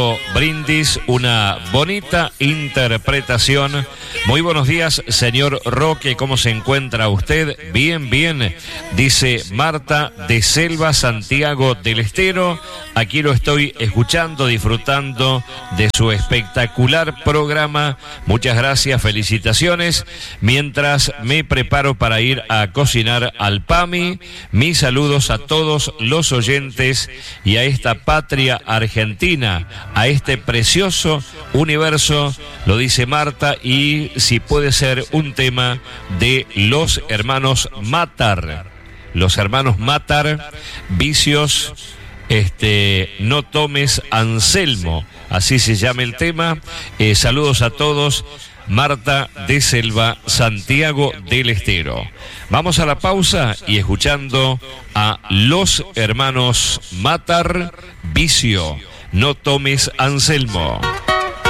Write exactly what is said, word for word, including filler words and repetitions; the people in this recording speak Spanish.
Brindis, una bonita interpretación. Muy buenos días, señor Roque, ¿cómo se encuentra usted? Bien, bien, dice Marta de Selva, Santiago del Estero. Aquí lo estoy escuchando, disfrutando de su espectacular programa. Muchas gracias, felicitaciones. Mientras me preparo para ir a cocinar al PAMI, mis saludos a todos los oyentes y a esta patria argentina, a este precioso universo, lo dice Marta, y si puede ser un tema de los hermanos Matar, los hermanos Matar, Vicios, este, no tomes Anselmo, así se llama el tema. Eh, saludos a todos. Marta de Selva, Santiago del Estero. Vamos a la pausa y escuchando a los hermanos Matar, Vicio, no tomes Anselmo.